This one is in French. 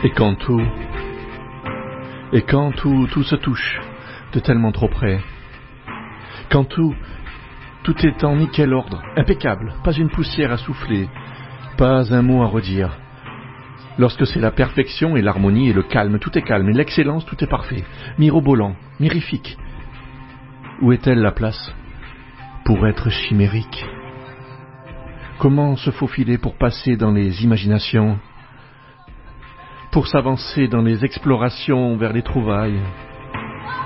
Et quand tout se touche de tellement trop près, quand tout est en nickel ordre, impeccable, pas une poussière à souffler, pas un mot à redire. Lorsque c'est la perfection et l'harmonie et le calme, tout est calme, et l'excellence, tout est parfait, mirobolant, mirifique. Où est-elle la place pour être chimérique? Comment se faufiler pour passer dans les imaginations, pour s'avancer dans les explorations vers les trouvailles?